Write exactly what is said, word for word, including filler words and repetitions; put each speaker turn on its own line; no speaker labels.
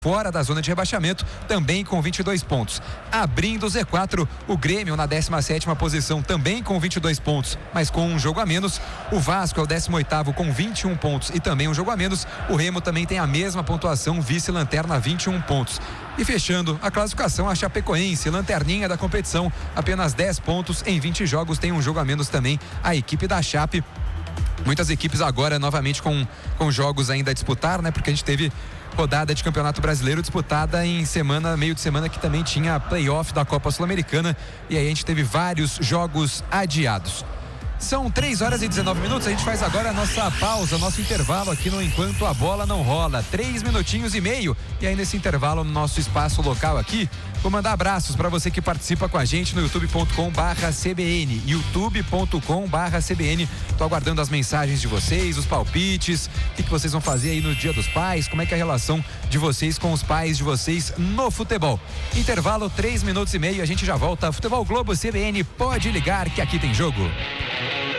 fora da zona de rebaixamento, também com vinte e dois pontos. Abrindo o Z quatro, o Grêmio na décima sétima posição, também com vinte e dois pontos, mas com um jogo a menos. O Vasco é o décimo oitavo com vinte e um pontos e também um jogo a menos. O Remo também tem a mesma pontuação, vice-lanterna, vinte e um pontos. E fechando a classificação, a Chapecoense, lanterninha da competição, apenas dez pontos em vinte jogos, tem um jogo a menos também a equipe da Chape. Muitas equipes agora novamente com, com jogos ainda a disputar, né? Porque a gente teve rodada de Campeonato Brasileiro disputada em semana, meio de semana que também tinha playoff da Copa Sul-Americana, e aí a gente teve vários jogos adiados. São três horas e dezenove minutos, a gente faz agora a nossa pausa, nosso intervalo aqui no Enquanto a Bola Não Rola. Três minutinhos e meio, e aí nesse intervalo no nosso espaço local aqui, vou mandar abraços para você que participa com a gente no youtube ponto com barra C B N, youtube ponto com barra C B N. Tô aguardando as mensagens de vocês, os palpites, o que, que vocês vão fazer aí no Dia dos Pais, como é que é a relação de vocês com os pais de vocês no futebol. Intervalo, três minutos e meio, a gente já volta. Futebol Globo C B N, pode ligar que aqui tem jogo.